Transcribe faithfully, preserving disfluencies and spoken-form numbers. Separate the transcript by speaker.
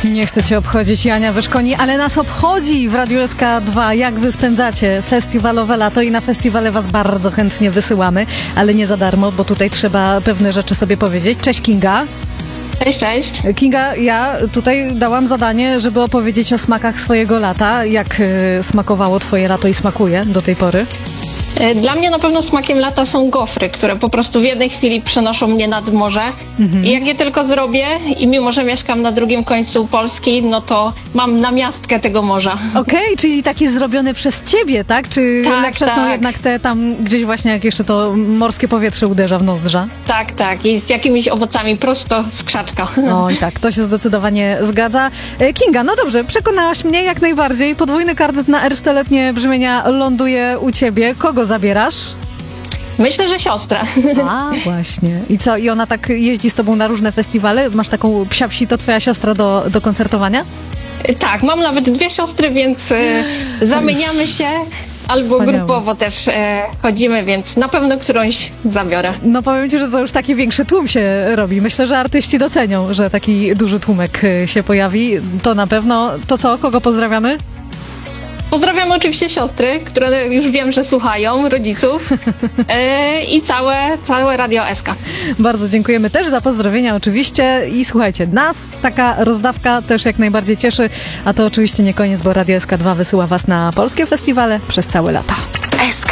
Speaker 1: Nie chcę cię obchodzić, Jania Wyszkoni, ale nas obchodzi w Radiu S K dwa, jak wy spędzacie festiwalowe lato i na festiwale was bardzo chętnie wysyłamy, ale nie za darmo, bo tutaj trzeba pewne rzeczy sobie powiedzieć. Cześć Kinga.
Speaker 2: Cześć, cześć.
Speaker 1: Kinga, ja tutaj dałam zadanie, żeby opowiedzieć o smakach swojego lata. Jak y, smakowało twoje lato i smakuje do tej pory?
Speaker 2: Dla mnie na pewno smakiem lata są gofry, które po prostu w jednej chwili przenoszą mnie nad morze. Mhm. I jak je tylko zrobię i mimo, że mieszkam na drugim końcu Polski, no to mam namiastkę tego morza.
Speaker 1: Okej, okay, czyli taki zrobiony przez ciebie, tak? Czy
Speaker 2: tak,
Speaker 1: lepsze
Speaker 2: tak.
Speaker 1: są jednak te tam gdzieś właśnie, jak jeszcze to morskie powietrze uderza w nozdrza?
Speaker 2: Tak, tak. I z jakimiś owocami prosto z krzaczka.
Speaker 1: Oj tak, to się zdecydowanie zgadza. Kinga, no dobrze, przekonałaś mnie jak najbardziej. Podwójny karnet na ersteletnie brzmienia ląduje u ciebie. Kogo zabierasz?
Speaker 2: Myślę, że siostra.
Speaker 1: A, właśnie. I co? I ona tak jeździ z tobą na różne festiwale? Masz taką psia-psi, to twoja siostra do, do koncertowania?
Speaker 2: Tak, mam nawet dwie siostry, więc y, zamieniamy się. Albo Wspaniałe. Grupowo też e, chodzimy, więc na pewno którąś zabiorę.
Speaker 1: No powiem ci, że to już taki większy tłum się robi. Myślę, że artyści docenią, że taki duży tłumek się pojawi. To na pewno. To co? Kogo pozdrawiamy?
Speaker 2: Pozdrawiam oczywiście siostry, które już wiem, że słuchają, rodziców yy, i całe, całe Radio S K.
Speaker 1: Bardzo dziękujemy też za pozdrowienia oczywiście i słuchajcie, nas taka rozdawka też jak najbardziej cieszy, a to oczywiście nie koniec, bo Radio S K dwa wysyła was na polskie festiwale przez całe lato.
Speaker 3: S K